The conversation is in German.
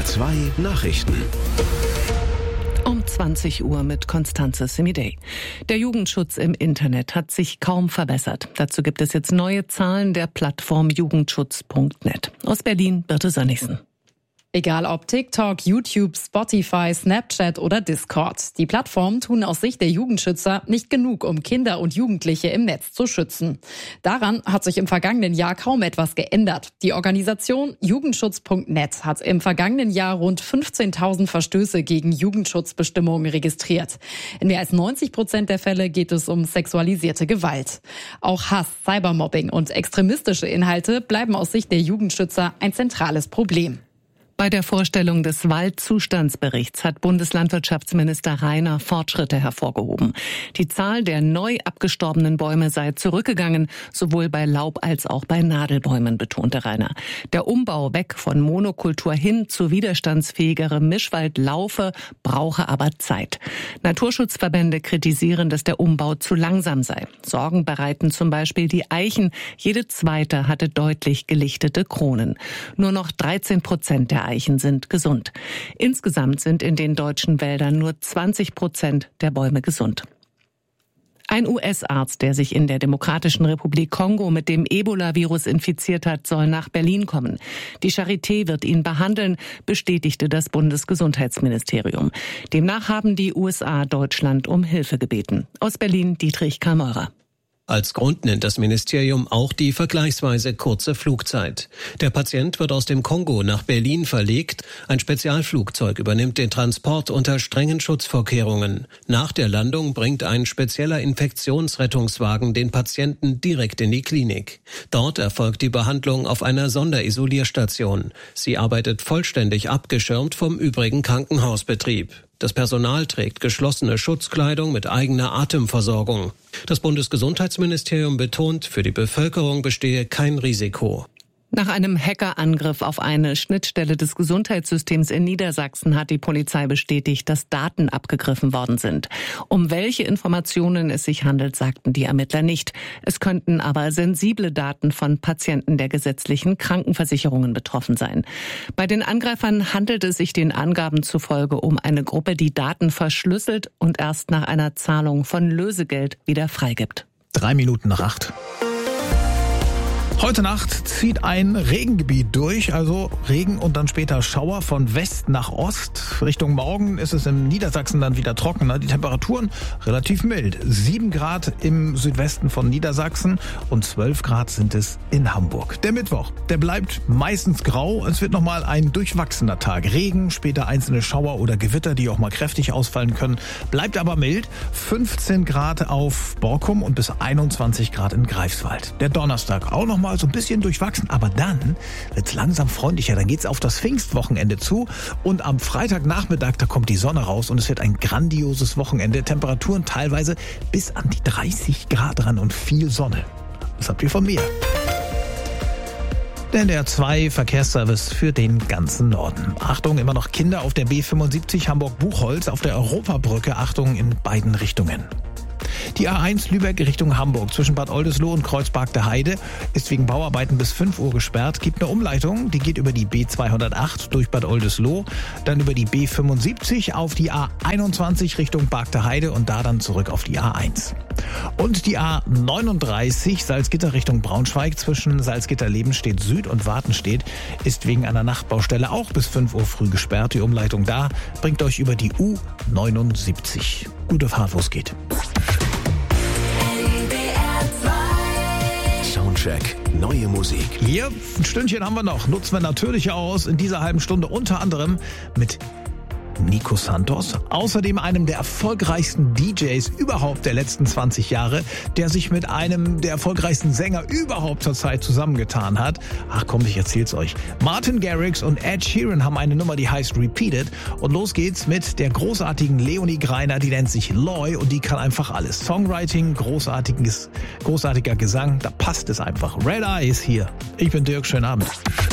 SWR2 Nachrichten. Um 20 Uhr mit Constanze Semidey. Der Jugendschutz im Internet hat sich kaum verbessert. Dazu gibt es jetzt neue Zahlen der Plattform jugendschutz.net. Aus Berlin, Birte Sönnigsen. Egal ob TikTok, YouTube, Spotify, Snapchat oder Discord. Die Plattformen tun aus Sicht der Jugendschützer nicht genug, um Kinder und Jugendliche im Netz zu schützen. Daran hat sich im vergangenen Jahr kaum etwas geändert. Die Organisation jugendschutz.net hat im vergangenen Jahr rund 15.000 Verstöße gegen Jugendschutzbestimmungen registriert. In mehr als 90% der Fälle geht es um sexualisierte Gewalt. Auch Hass, Cybermobbing und extremistische Inhalte bleiben aus Sicht der Jugendschützer ein zentrales Problem. Bei der Vorstellung des Waldzustandsberichts hat Bundeslandwirtschaftsminister Rainer Fortschritte hervorgehoben. Die Zahl der neu abgestorbenen Bäume sei zurückgegangen, sowohl bei Laub- als auch bei Nadelbäumen, betonte Rainer. Der Umbau weg von Monokultur hin zu widerstandsfähigerem Mischwald laufe, brauche aber Zeit. Naturschutzverbände kritisieren, dass der Umbau zu langsam sei. Sorgen bereiten zum Beispiel die Eichen. Jede zweite hatte deutlich gelichtete Kronen. Nur noch 13% der Eichen sind gesund. Insgesamt sind in den deutschen Wäldern nur 20% der Bäume gesund. Ein US-Arzt, der sich in der Demokratischen Republik Kongo mit dem Ebola-Virus infiziert hat, soll nach Berlin kommen. Die Charité wird ihn behandeln, bestätigte das Bundesgesundheitsministerium. Demnach haben die USA Deutschland um Hilfe gebeten. Aus Berlin Dietrich Kameurer. Als Grund nennt das Ministerium auch die vergleichsweise kurze Flugzeit. Der Patient wird aus dem Kongo nach Berlin verlegt. Ein Spezialflugzeug übernimmt den Transport unter strengen Schutzvorkehrungen. Nach der Landung bringt ein spezieller Infektionsrettungswagen den Patienten direkt in die Klinik. Dort erfolgt die Behandlung auf einer Sonderisolierstation. Sie arbeitet vollständig abgeschirmt vom übrigen Krankenhausbetrieb. Das Personal trägt geschlossene Schutzkleidung mit eigener Atemversorgung. Das Bundesgesundheitsministerium betont, für die Bevölkerung bestehe kein Risiko. Nach einem Hackerangriff auf eine Schnittstelle des Gesundheitssystems in Niedersachsen hat die Polizei bestätigt, dass Daten abgegriffen worden sind. Um welche Informationen es sich handelt, sagten die Ermittler nicht. Es könnten aber sensible Daten von Patienten der gesetzlichen Krankenversicherungen betroffen sein. Bei den Angreifern handelt es sich den Angaben zufolge um eine Gruppe, die Daten verschlüsselt und erst nach einer Zahlung von Lösegeld wieder freigibt. 7:03. Heute Nacht zieht ein Regengebiet durch, also Regen und dann später Schauer von West nach Ost. Richtung Morgen ist es in Niedersachsen dann wieder trockener. Die Temperaturen relativ mild. 7 Grad im Südwesten von Niedersachsen und 12 Grad sind es in Hamburg. Der Mittwoch, der bleibt meistens grau. Es wird nochmal ein durchwachsener Tag. Regen, später einzelne Schauer oder Gewitter, die auch mal kräftig ausfallen können. Bleibt aber mild. 15 Grad auf Borkum und bis 21 Grad in Greifswald. Der Donnerstag auch nochmal so ein bisschen durchwachsen, aber dann wird es langsam freundlicher. Dann geht es auf das Pfingstwochenende zu und am Freitagnachmittag, da kommt die Sonne raus und es wird ein grandioses Wochenende. Temperaturen teilweise bis an die 30 Grad ran und viel Sonne. Das habt ihr von mir. Der NDR 2 Verkehrsservice für den ganzen Norden. Achtung, immer noch Kinder auf der B75 Hamburg-Buchholz, auf der Europabrücke. Achtung in beiden Richtungen. Die A1 Lübeck Richtung Hamburg zwischen Bad Oldesloe und Kreuzberg der Heide ist wegen Bauarbeiten bis 5 Uhr gesperrt. Gibt eine Umleitung, die geht über die B208 durch Bad Oldesloe, dann über die B75 auf die A21 Richtung Barg der Heide und da dann zurück auf die A1. Und die A39 Salzgitter Richtung Braunschweig zwischen Salzgitter-Lebenstedt Süd und Wartenstedt ist wegen einer Nachtbaustelle auch bis 5 Uhr früh gesperrt. Die Umleitung da bringt euch über die U79. Gute Fahrt, wo es geht. Soundcheck, neue Musik. Hier, ein Stündchen haben wir noch. Nutzen wir natürlich aus in dieser halben Stunde unter anderem mit Nico Santos, außerdem einem der erfolgreichsten DJs überhaupt der letzten 20 Jahre, der sich mit einem der erfolgreichsten Sänger überhaupt zur Zeit zusammengetan hat. Ach komm, ich erzähl's euch. Martin Garrix und Ed Sheeran haben eine Nummer, die heißt Repeated. Und los geht's mit der großartigen Leonie Greiner, die nennt sich Loy und die kann einfach alles. Songwriting, großartiger Gesang, da passt es einfach. Red Eyes hier. Ich bin Dirk, schönen Abend.